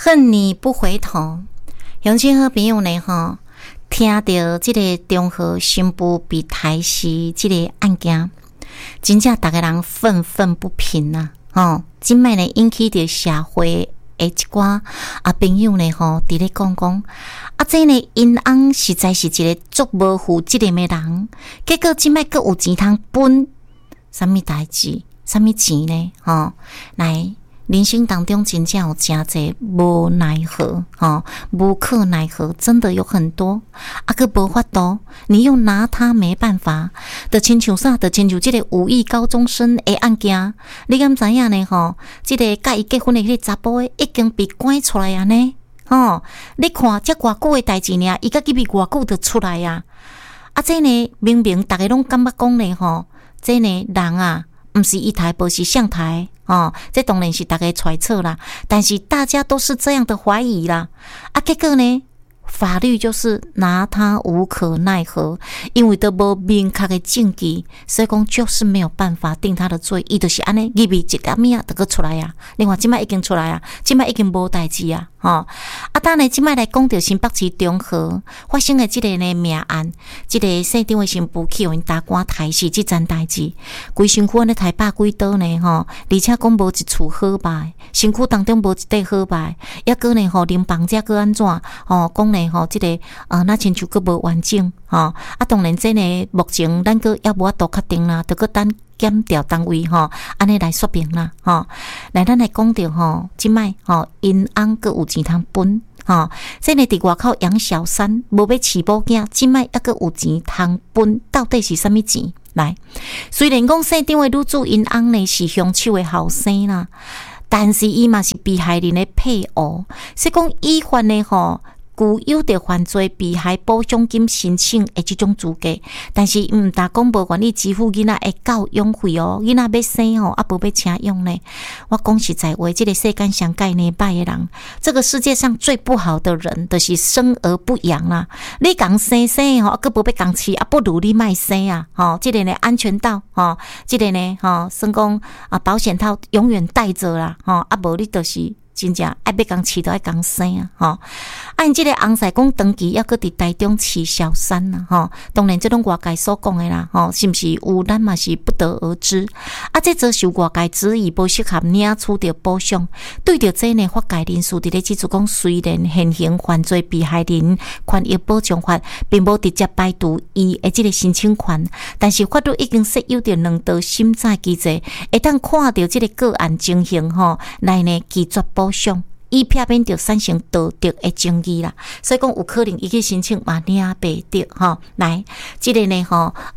恨你不回头，乡亲好朋友呢吼，听到这个中和新妇被抬死这个案件，真正大家人愤愤不平呐、今摆呢引起着社会的一寡朋友呢吼，伫咧讲这呢因翁实在是一个足无负责任的人，结果今摆佫有钱通分，什么代志？什么钱呢？来。人生当中真正有真侪无奈何无可奈何，真的有很多佫无法度，你又拿他没办法，就亲像啥？就亲像这个5亿高中生的案件，你敢知影呢？这个甲伊结婚的迄个查甫的已经被关出来啊呢？你看这偌久的代志呢，伊甲入去偌久就出来啊！这呢明明大家拢感觉讲呢这呢人啊，不是一台，不是像台。这当然是大家揣测啦，但是大家都是这样的怀疑啦。结果呢，法律就是拿他无可奈何，因为都无明确的证据，所以讲就是没有办法定他的罪。伊就是安尼，入去一点仔就出来啊。另外，今摆已经出来啊，今摆已经无代志啊。当然，今摆来讲到新北市中和发生的这个呢命案，这个县长的新妇去互因大官抬死这件代志，规身躯咧抬百几刀呢而且讲无一处好败，身躯当中无一块好败，抑个呢临房者个安怎讲呢这个那亲像个无完整当然这呢目前咱个也无法度确定啦，得个等检调单位安尼来说明啦来咱来讲到即摆因翁个有钱通分这呢伫外口养小三，无要饲某囝，即摆抑个有钱通分，到底是啥物钱？来，虽然讲县长的女主因翁呢是凶手的后生啦，但是伊嘛是被害人的配偶，所以讲依法呢具有着犯罪被害补偿金申请的这种资格，但是毋但讲无愿意支付囡仔的教养费囡仔要生无要请养呢。我讲实在话，这个世间上介呢歹的人，这个世界上最不好的人，就是生而不养啦。你讲生佫无要讲饲不如你卖生啊！这个呢安全套这个呢算讲保险套永远带着啦无你就是真正爱要讲饲都爱讲生啊按这个翁婿讲长期抑搁伫台中饲小三啦当然这种外界所讲的啦是不是有咱嘛是不得而知这则受外界质疑不适合领取着补偿，对着这呢法界人士伫咧指出讲，虽然现行犯罪被害人权益保障法并无直接排除伊的这个申请权，但是法律已经设有着2道审查机制，会当看到这个个案情形来呢拒绝补偿，以避免着产生道德的争议啦，所以讲有可能伊去申请嘛领袂着来，这个呢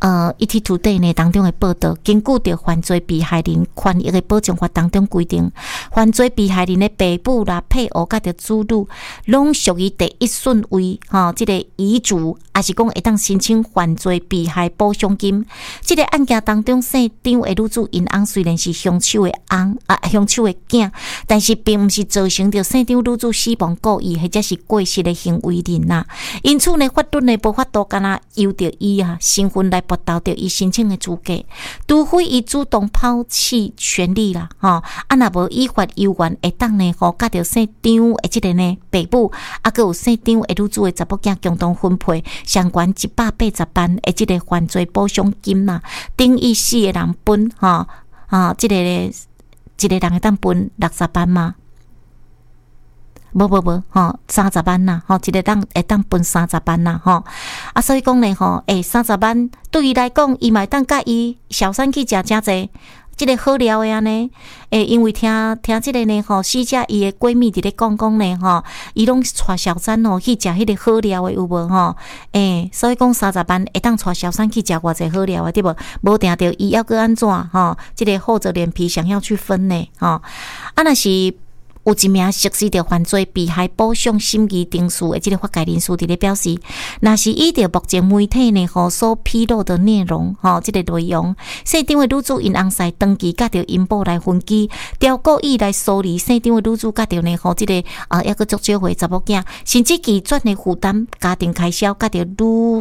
ETtoday 呢当中的报道，根据着犯罪被害人权益的保障法当中规定，犯罪被害人的爸母啦、配偶甲着子女，拢属于第一顺位这个遗族，也是讲会当申请犯罪被害补偿金。这个案件当中，县长的女主因翁虽然是凶手的凶手的囝，但是并毋是造成着县长女主死亡故意或者是过失的行为人呐，因此呢，法律呢无法度干那由着伊身份来驳倒着伊申请的资格，除非伊主动抛弃权利啦若无依法有缘会当呢甲着县长的这个呢爸母还有县长的女主的查某囝共同分配相关180万的这个犯罪补偿金啦，等于4个人分这个呢一个人会当分60万嘛？无30万啦一个人会当分30万啦所以讲呢30万对伊来讲，伊嘛会当甲伊小三去食真济这个好料的安尼因为听这个呢死者伊的闺蜜伫咧讲呢伊拢带小三去食迄个好料的有无所以讲30万会当带小三去食偌济好料的对无？无定着伊要搁安怎这个厚着脸皮想要去分呢若是有一名实施着犯罪被害补偿审议定数的这个法界人士伫咧表示，若是依照目前媒体呢所披露的内容这个内容，县长的女主因翁婿长期甲着因某来分居，调故意来疏离县长的女主甲着呢这个抑个足少岁查某囝，甚至拒绝的负担家庭开销，甲着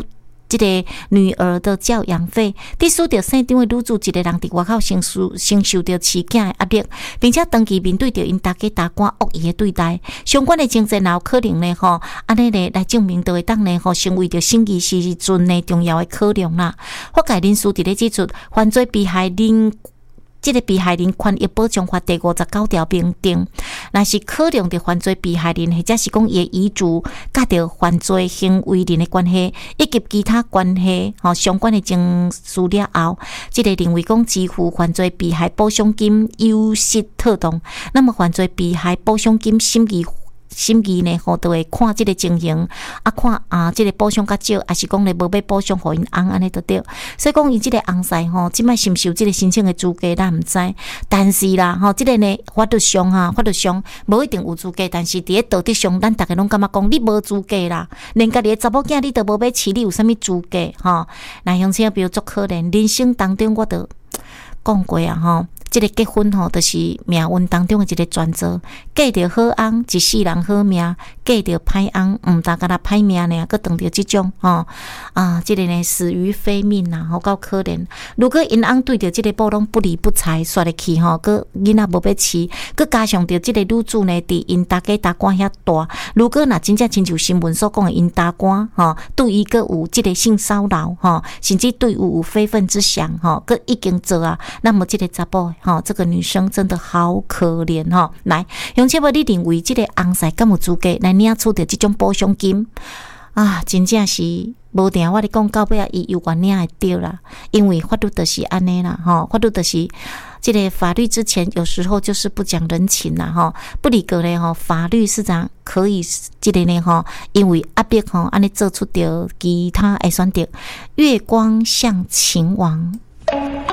这个女儿的教养费，伫输着姓张的女主一个人伫外口承受着饲囝的压力，并且长期面对着因大家大官恶意的对待，相关的情节有可能呢安尼呢来证明就会当呢成为着审议时阵呢重要的考量啦。法界人士伫咧指出，犯罪被害人。这个被害人权益保障法第59条明定，若是考量着犯罪被害人或者是讲伊的遗嘱甲着犯罪行为人的关系，以及其他关系相关的证据了后，这个认为讲支付犯罪被害补偿金有失妥当，那么犯罪被害补偿金审议呢，都会看这个情形，看这个补偿较少，还是讲咧无要补偿互因翁安尼就对。所以讲伊这个翁婿即摆是毋是有这个申请的资格，咱毋知。但是啦，这个呢法律上无一定有资格，但是伫咧道德上，咱大家拢感觉讲你无资格啦，连家己的查某囝你都无要饲，你有啥物资格那乡亲朋友足可怜，人生当中我都讲过啊这个结婚就是命运当中的一个转折，嫁着好翁一世人好命，嫁着歹翁毋但敢若歹命呢，佮当着这种这个呢死于非命啦，够可怜。如果因翁对着这个某拢不理不睬，煞入去佮囡仔无要饲，佮加上着这个女主呢，伫因大家大官遐大，如果若真正亲像新闻所讲的，因大官对伊佮有这个性骚扰甚至对有非分之想佮已经做啊，那么这个查甫这个女生真的好可怜来，用且你认为这个翁婿敢有资格来领取到这种补偿金真正是无定，我咧讲到尾伊有原领会到啦，因为法律就是安尼啦法律就是这个法律之前有时候就是不讲人情啦不离个咧法律是怎可以这个呢因为压力安尼做出着其他的选择，月光像秦王。